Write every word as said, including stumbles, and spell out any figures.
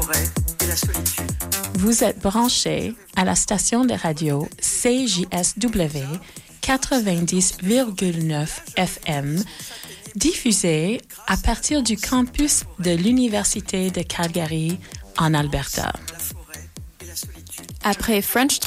Vous êtes branchés à la station de radio C J S W quatre-vingt-dix virgule neuf F M, diffusée à partir du campus de l'Université de Calgary en Alberta. Après French